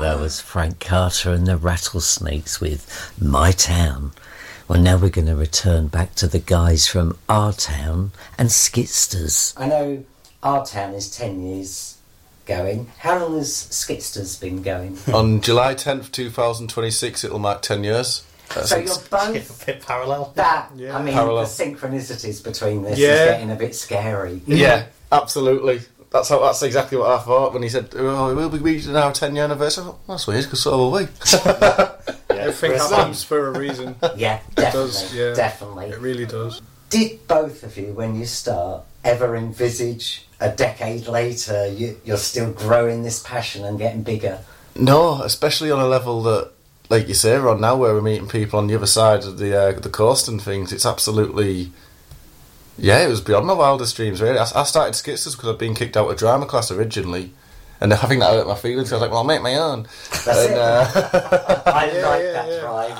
that was Frank Carter and the Rattlesnakes with My Town. Well, now we're going to return back to the guys from Our Town and Skitsters. I know Our Town is 10 years going. How long has Skitsters been going? On July 10th, 2026, it'll mark 10 years. So you're both a bit parallel. That, yeah. I mean, Parallel. the synchronicities between this Yeah. is getting a bit scary. Yeah, absolutely. That's exactly what I thought when he said, "Oh, we'll be reaching our 10-year anniversary." I thought, that's weird, because so will we. Everything happens for a reason. Yeah, It definitely, does, yeah. definitely. It really does. Did both of you, when you start, ever envisage a decade later you're still growing this passion and getting bigger? No, especially on a level that, like you say, Ron, now where we're meeting people on the other side of the coast and things, it's absolutely... Yeah, it was beyond my wildest dreams, really. I started Skitsters because I'd been kicked out of drama class originally, and I think that hurt my feelings. I was like, well, I'll make my own. That's it. I like yeah, that yeah.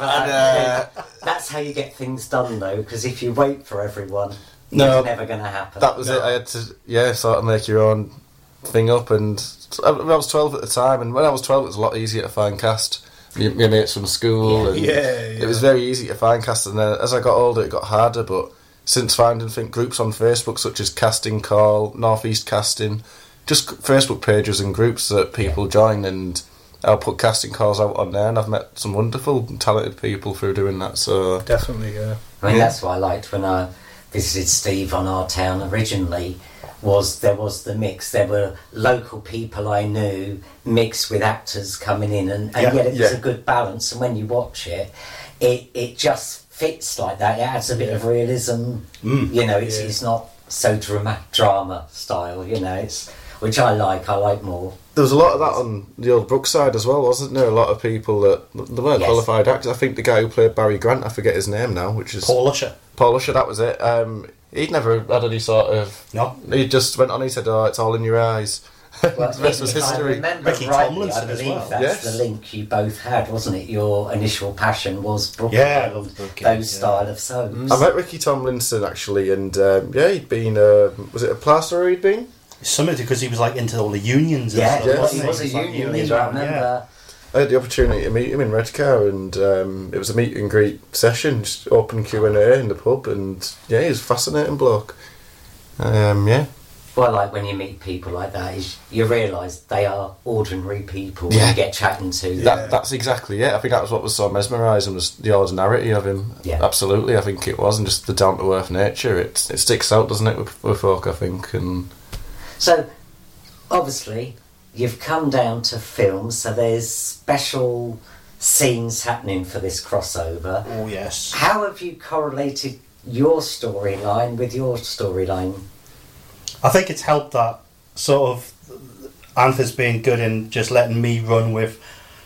drive. That's how you get things done, though, because if you wait for everyone, No, it's never going to happen. That was it. I had to, sort of make your own thing up. And I was 12 at the time, and when I was 12, it was a lot easier to find cast. My mates from school, and it was very easy to find cast. And then as I got older, it got harder. But since finding groups on Facebook such as Casting Call, Northeast Casting, just Facebook pages and groups that people join, and I'll put casting calls out on there, and I've met some wonderful, talented people through doing that. So Definitely, yeah. I mean, that's what I liked when I visited Steve on Our Town originally. There was the mix. There were local people I knew mixed with actors coming in, and yet it was a good balance. And when you watch it, it just fits like that. It adds a bit of realism. You know, it's not so drama style. You know, which I like more. there was a lot of that on the old Brookside as well, wasn't there? A lot of people that they weren't qualified actors. I think the guy who played Barry Grant, I forget his name now, which is Paul Usher. Paul Usher, that was it. He'd never had any sort of... No. He just went on, he said, "Oh, it's all in your eyes." Well, the rest was history. I remember Ricky rightly, Tomlinson I as believe well. that's Yes. the link you both had, wasn't it? Your initial passion was Brooklyn, Yeah, I loved Brooklyn, those style of soaps. I met Ricky Tomlinson, actually, and he'd been... was it a plasterer he'd been? Something because he was like into all the unions and Yeah, stuff. he was a like union unions, leader, I yeah. remember. I had the opportunity to meet him in Redcar, and it was a meet and greet session, just open Q&A in the pub, and yeah, he was a fascinating bloke. Well, like when you meet people like that, is you realise they are ordinary people Yeah. you get chatting to. That's exactly it. I think that was what was so mesmerising, was the ordinarity of him. Yeah. Absolutely, I think it was, and just the down-to-earth nature. It sticks out, doesn't it, with folk, I think. And So, obviously, you've come down to film, so there's special scenes happening for this crossover. Oh, yes. How have you correlated your storyline with your storyline? I think it's helped that sort of Anthony's been good in just letting me run with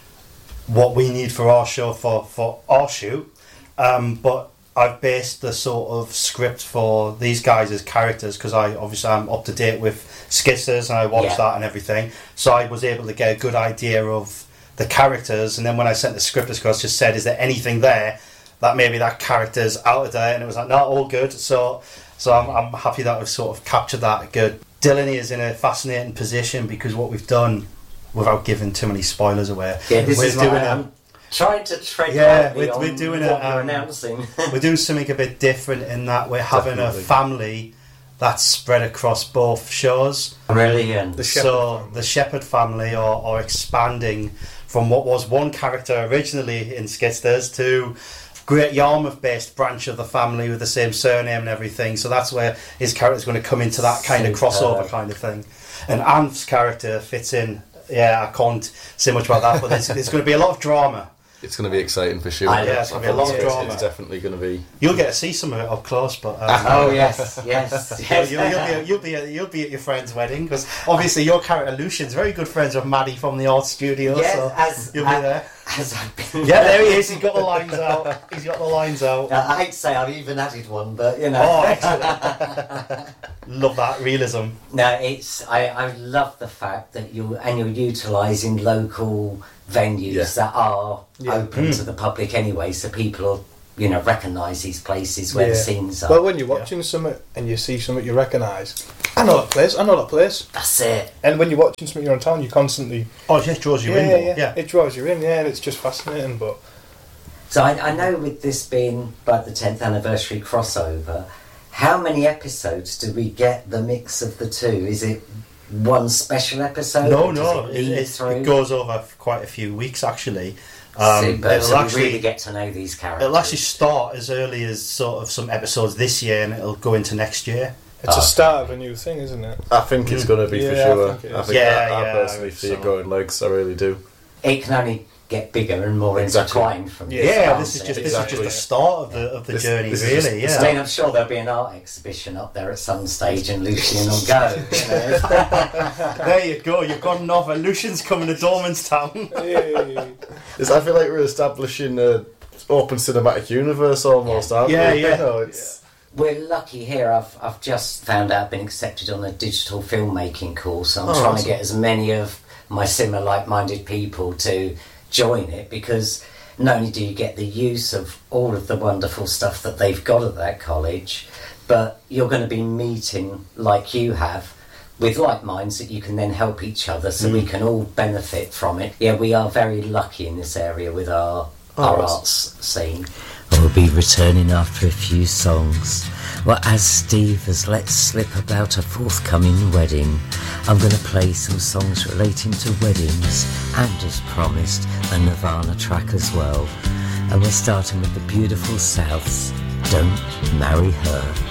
what we need for our show for our shoot. But I've based the sort of script for these guys as characters because I'm up to date with Skitsters and I watched that and everything. So I was able to get a good idea of the characters, and then when I sent the script across, just said, "Is there anything there that maybe that character's out of there?" And it was like, "No, all good." So I'm happy that I've sort of captured that good. Dylan is in a fascinating position because what we've done, without giving too many spoilers away, Yeah, this is doing why I'm trying to tread lightly we're on doing what a, you're announcing. we're doing something a bit different in that we're having Definitely. a family that's spread across both shows. Brilliant. The Shepherd family are expanding from what was one character originally in Skitsters to Great Yarmouth-based branch of the family with the same surname and everything. So that's where his character's going to come into that kind of crossover kind of thing. And Anth's character fits in. Yeah, I can't say much about that, but there's going to be a lot of drama. it's going to be exciting for sure. Yeah, it's going to be a lot of drama. It's definitely going to be... You'll get to see some of it up close, but Oh yes, yes. you'll be at your friend's wedding because obviously your character Lucian's very good friends with Maddie from the art studio. Yes, so you'll be there. As I've been Yeah, there he is. He's got the lines out. He's got the lines out. I hate to say I've even added one, but you know. Oh, excellent. Love that realism. No, it's I love the fact that you're utilising local venues that are open to the public anyway, so people recognise these places where the scenes are. Well, when you're watching something and you see something you recognise, I know that place. That's it. And when you're watching something you're on town, you constantly... Oh, it just draws you in. Yeah, it draws you in, and it's just fascinating, but... So I know with this being like the 10th anniversary crossover, how many episodes do we get the mix of the two? Is it one special episode? No, it goes over quite a few weeks actually. Super. So we really get to know these characters. It'll actually start as early as sort of some episodes this year, and it'll go into next year. It's a start of a new thing, isn't it? I think it's going to be for sure. I think I personally see it going legs. I really do. It can only get bigger and more intertwined from this. This is just the start of the journey, really. I mean, I'm sure there'll be an art exhibition up there at some stage, and Lucian will go. There you go. You've got an offer. Lucian's coming to Dormanstown. I feel like we're establishing an open cinematic universe almost, aren't we? We're lucky here. I've just found out I've been accepted on a digital filmmaking course. So I'm trying to get as many of my similar like-minded people to join it, because not only do you get the use of all of the wonderful stuff that they've got at that college, but you're going to be meeting, like you have, with like minds that you can then help each other, so we can all benefit from it. Yeah, we are very lucky in this area with our arts scene. We'll be returning after a few songs. Well, as Steve has let slip about a forthcoming wedding, I'm going to play some songs relating to weddings, and as promised, a Nirvana track as well. And we're starting with the beautiful Souths, Don't Marry Her.